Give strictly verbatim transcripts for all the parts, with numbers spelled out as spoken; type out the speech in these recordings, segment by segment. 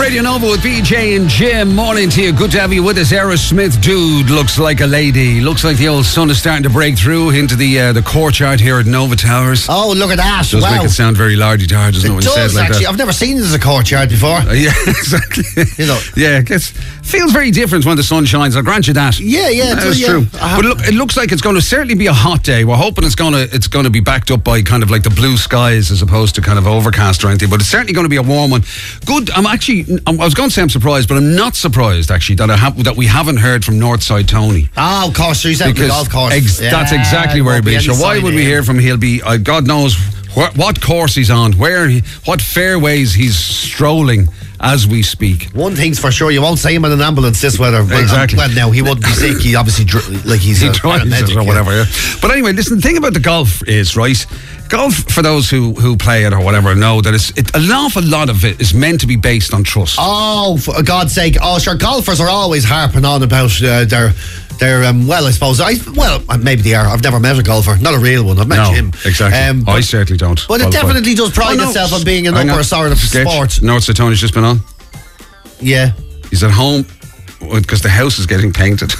Radio Nova with B J and Jim. Morning to you. Good to have you with us. Aerosmith dude looks like a lady. Looks like the old sun is starting to break through into the uh, the courtyard here at Nova Towers. Oh, look at that. Does wow. make it sound very lardy-tar, doesn't it, when it you say it does, like actually. that? I've never seen it as a courtyard before. Uh, yeah, exactly. You know. Yeah, it gets, feels very different when the sun shines. I'll grant you that. Yeah, yeah. it That's does, yeah. true. I But look, it looks like it's going to certainly be a hot day. We're hoping it's going to it's going to be backed up by kind of like the blue skies as opposed to kind of overcast or anything. But it's certainly going to be a warm one. Good. I'm actually. I'm, I was going to say I'm surprised, but I'm not surprised actually that I have that we haven't heard from Northside Tony. Oh, of course. So he's out on the Because golf course. ex- Yeah, that's exactly where he'll won't be. any So why sign would of we him. hear from? He'll be. Uh, God knows wh- what course he's on, where, he, what fairways he's strolling as we speak. One thing's for sure, you won't see him in an ambulance this weather. Well, Exactly. Well, no, he wouldn't be sick. He obviously, dr- like he's He a drives paramedic, it or yeah. whatever. Yeah. But anyway, listen. The thing about the golf is right. Golf, for those who, who play it or whatever, know that it's it, an awful lot of it is meant to be based on trust. Oh, for God's sake. Oh, sure, golfers are always harping on about uh, their, their um, well, I suppose, I well, maybe they are. I've never met a golfer, not a real one. I've met no, Jim. exactly. Um, I but, certainly don't. but it qualify. definitely does pride Oh, no. itself on being an Hang upper on. sort of Sketch. sport. Northside Tony's just been on. Yeah. He's at home because the house is getting painted.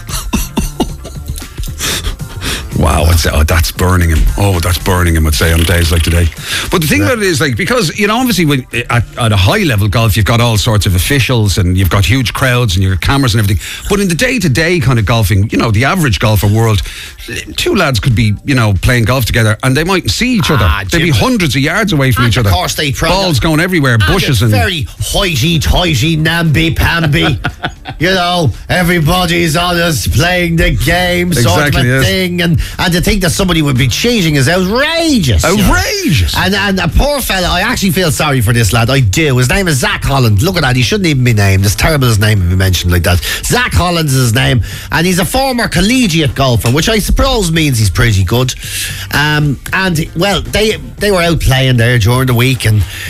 Wow, it's, oh, that's burning him. Oh, that's burning him, I'd say, on days like today. But the thing Yeah. about it is, like, because, you know, obviously when, at, at a high level golf, you've got all sorts of officials and you've got huge crowds and you've got cameras and everything. But in the day-to-day kind of golfing, you know, the average golfer world, two lads could be, you know, playing golf together and they mightn't see each other. Ah, They'd be Jim. hundreds of yards away from And each of other. course they try- Balls going everywhere, bushes and and... very hoity-toity, namby-pamby. You know, everybody's honest, playing the game, sort Exactly, of a yes. thing. And, and to think that somebody would be cheating is outrageous. you know. Outrageous! And, and a poor fella, I actually feel sorry for this lad. I do. His name is Zach Holland. Look at that. He shouldn't even be named. It's terrible his name to be mentioned like that. Zach Holland is his name. And he's a former collegiate golfer, which I suppose means he's pretty good. Um, and, well, they they were out playing there during the week and